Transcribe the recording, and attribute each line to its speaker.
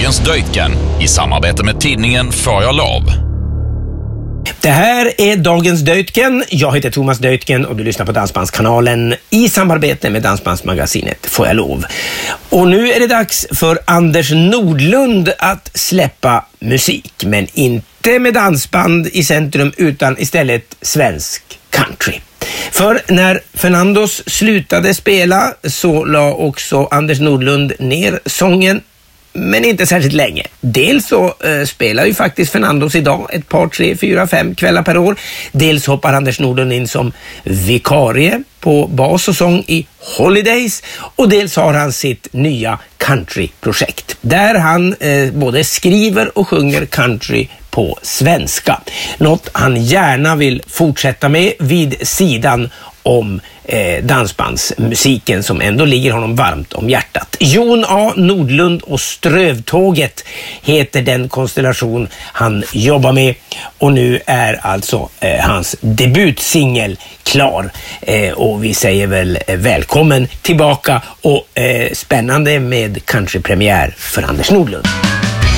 Speaker 1: Dagens Döjtgen i samarbete med tidningen Får jag lov.
Speaker 2: Det här är Dagens Döjtgen. Jag heter Thomas Döjtgen och du lyssnar på Dansbandskanalen i samarbete med Dansbandsmagasinet Får jag lov. Och nu är det dags för Anders Nordlund att släppa musik, men inte med dansband i centrum utan istället svensk country. För när Fernandos slutade spela så la också Anders Nordlund ner sången, men inte särskilt länge. Dels så spelar ju faktiskt Fernandos idag ett par, 3, 4, 5 kvällar per år. Dels hoppar Anders Nordlund in som vikarie på bas och sång i Holidays. Och dels har han sitt nya countryprojekt där han både skriver och sjunger country på svenska. Något han gärna vill fortsätta med vid sidan om dansbandsmusiken som ändå ligger honom varmt om hjärtat. Jon A. Nordlund och Strövtåget heter den konstellation han jobbar med, och nu är alltså hans debutsingel klar, och vi säger väl välkommen tillbaka och spännande med countrypremiär för Anders Nordlund.